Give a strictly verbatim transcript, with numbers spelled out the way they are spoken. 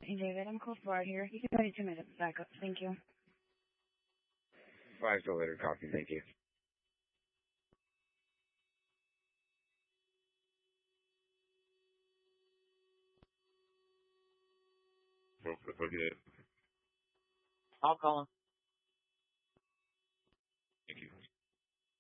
Hey, David, I'm Coast Guard here. You can wait two minutes. Back up. Thank you. Five till later. Copy. Thank you. Okay. I'll call him.